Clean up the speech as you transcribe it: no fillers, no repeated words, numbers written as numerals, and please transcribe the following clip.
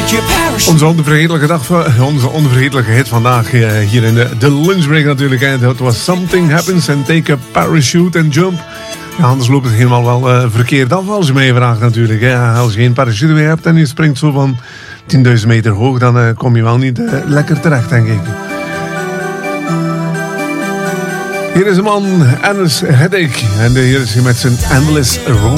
Onze onvergetelijke dag, onze onvergetelijke hit vandaag hier in de lunchbreak natuurlijk. Hè. Dat was Something Happens and Take a Parachute and Jump. Ja, anders loopt het helemaal wel verkeerd af als je mij vraagt natuurlijk. Hè. Als je geen parachute meer hebt en je springt zo van 10.000 meter hoog, dan kom je wel niet lekker terecht, denk ik. Hier is een man, Anders Headache. En hier is hij met zijn Endless Road.